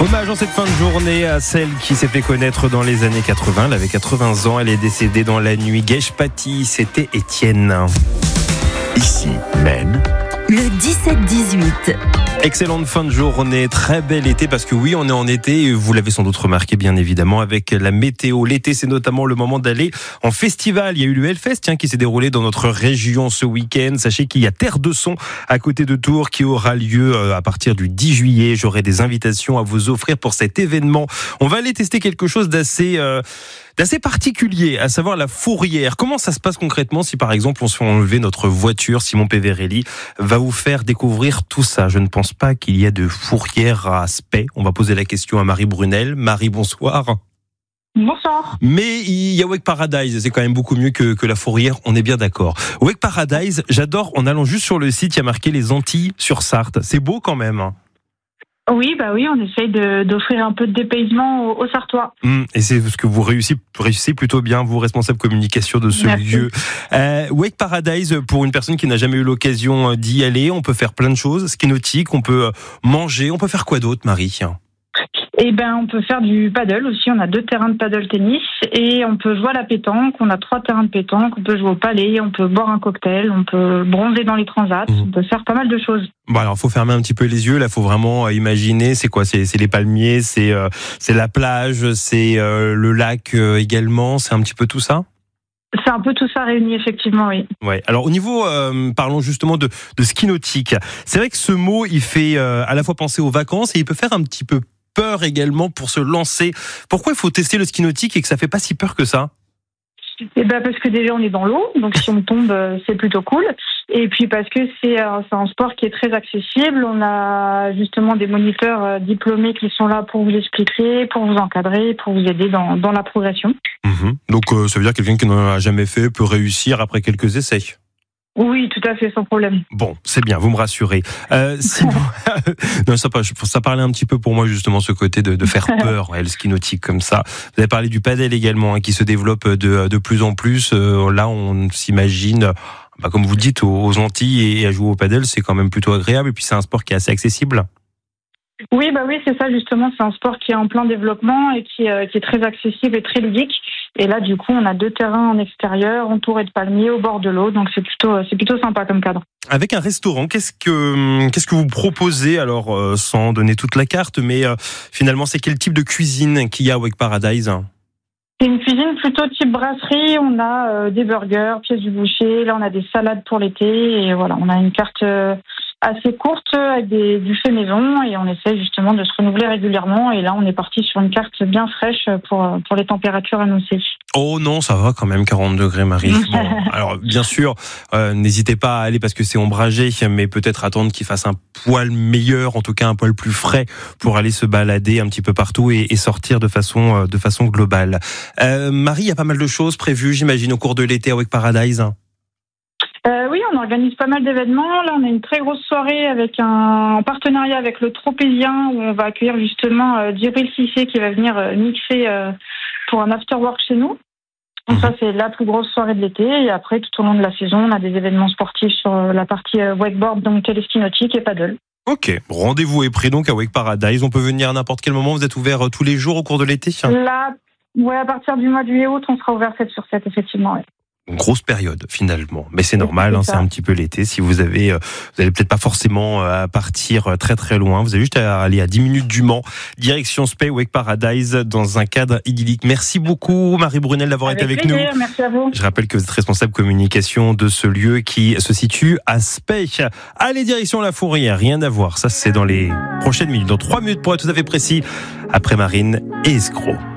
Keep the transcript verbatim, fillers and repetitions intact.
Hommage en cette fin de journée à celle qui s'est fait connaître dans les années quatre-vingts. Elle avait quatre-vingts ans, elle est décédée dans la nuit. Gage-Paty, c'était Étienne. Ici, Maine. Le dix-sept dix-huit. Excellente fin de journée, très bel été parce que oui, on est en été et vous l'avez sans doute remarqué bien évidemment avec la météo. L'été, c'est notamment le moment d'aller en festival. Il y a eu le Hellfest tiens, qui s'est déroulé dans notre région ce week-end. Sachez qu'il y a Terre de Son à côté de Tours qui aura lieu à partir du dix juillet. J'aurai des invitations à vous offrir pour cet événement. On va aller tester quelque chose d'assez... Euh d'assez particulier, à savoir la fourrière. Comment ça se passe concrètement si par exemple on se fait enlever notre voiture? Simon Peverelli va vous faire découvrir tout ça. Je ne pense pas qu'il y ait de fourrière à Spey. On va poser la question à Marie Brunel. Marie, bonsoir. Bonsoir. Mais il y a Wake Paradise, c'est quand même beaucoup mieux que, que la fourrière, on est bien d'accord. Wake Paradise, j'adore, en allant juste sur le site, il y a marqué les Antilles sur Sarthe. C'est beau quand même. Oui, bah oui, on essaye de, d'offrir un peu de dépaysement aux, aux Sartois. Mmh, et c'est ce que vous réussissez, réussissez plutôt bien, vous, responsable communication de ce Merci. lieu. Euh, Wake Paradise, pour une personne qui n'a jamais eu l'occasion d'y aller, on peut faire plein de choses, ski nautique, on peut manger, on peut faire quoi d'autre, Marie? Eh ben, on peut faire du paddle aussi. On a deux terrains de paddle tennis et on peut jouer à la pétanque. On a trois terrains de pétanque. On peut jouer au palais. On peut boire un cocktail. On peut bronzer dans les transats. Mmh. On peut faire pas mal de choses. Bon, alors, faut fermer un petit peu les yeux. Là, faut vraiment imaginer. C'est quoi? C'est, c'est les palmiers. C'est, euh, c'est la plage. C'est euh, le lac euh, également. C'est un petit peu tout ça. C'est un peu tout ça réuni, effectivement, oui. Ouais. Alors, au niveau, euh, parlons justement de, de ski nautique. C'est vrai que ce mot, il fait euh, à la fois penser aux vacances et il peut faire un petit peu peur également pour se lancer. Pourquoi il faut tester le ski nautique et que ça fait pas si peur que ça? Eh ben parce que déjà on est dans l'eau, donc si on tombe, c'est plutôt cool. Et puis parce que c'est, c'est un sport qui est très accessible. On a justement des moniteurs diplômés qui sont là pour vous expliquer, pour vous encadrer, pour vous aider dans, dans la progression. Mmh. Donc euh, ça veut dire que quelqu'un qui n'en a jamais fait peut réussir après quelques essais? Oui, tout à fait, sans problème. Bon, c'est bien, vous me rassurez. Euh, sinon, non, ça, ça parlait un petit peu pour moi justement ce côté de, de faire peur, ouais, le ski nautique comme ça. Vous avez parlé du paddle également, hein, qui se développe de, de plus en plus. Euh, là, on s'imagine, bah, comme vous dites, aux, aux Antilles et à jouer au paddle, c'est quand même plutôt agréable. Et puis c'est un sport qui est assez accessible. Oui, bah oui, c'est ça justement. C'est un sport qui est en plein développement et qui, euh, qui est très accessible et très ludique. Et là, du coup, on a deux terrains en extérieur, entourés de palmiers, au bord de l'eau. Donc, c'est plutôt, c'est plutôt sympa comme cadre. Avec un restaurant, qu'est-ce que, qu'est-ce que vous proposez? Alors, euh, sans donner toute la carte, mais euh, finalement, c'est quel type de cuisine qu'il y a à Wake Paradise? C'est une cuisine plutôt type brasserie. On a euh, des burgers, pièces du boucher. Là, on a des salades pour l'été. Et voilà, on a une carte euh, assez courte avec des, du fait maison. Et on essaie justement de se renouveler régulièrement. Et là, on est parti sur une carte bien fraîche pour, pour les températures annoncées. Oh non, ça va quand même, quarante degrés, Marie. Bon, alors, bien sûr, euh, n'hésitez pas à aller parce que c'est ombragé, mais peut-être attendre qu'il fasse un poil meilleur, en tout cas un poil plus frais, pour aller se balader un petit peu partout et, et sortir de façon, de façon globale. Euh, Marie, il y a pas mal de choses prévues, j'imagine, au cours de l'été à Wake Paradise. Euh, oui, on organise pas mal d'événements. Là, on a une très grosse soirée avec un en partenariat avec le Tropézien où on va accueillir justement euh, Djibril Cissé qui va venir euh, mixer euh, pour un after-work chez nous. Donc ça, c'est la plus grosse soirée de l'été. Et après, tout au long de la saison, on a des événements sportifs sur la partie euh, wakeboard, donc téléski nautique et paddle. Ok, rendez-vous est pris donc à Wake Paradise. On peut venir à n'importe quel moment. Vous êtes ouvert tous les jours au cours de l'été? Là, ouais, à partir du mois de juillet-août, on sera ouvert sept sur sept, effectivement. Ouais. Une grosse période finalement, mais c'est normal, hein, c'est un petit peu l'été. Si vous avez, euh, vous allez peut-être pas forcément euh, partir très très loin. Vous avez juste à aller à dix minutes du Mans, direction Spey, Wake Paradise, dans un cadre idyllique. Merci beaucoup Marie Brunel d'avoir avec été avec plaisir, nous. Merci à vous. Je rappelle que vous êtes responsable communication de ce lieu qui se situe à Spey. Allez, direction la Fourrière, rien à voir. Ça c'est dans les prochaines minutes, dans trois minutes pour être tout à fait précis. Après Marine et Escroc.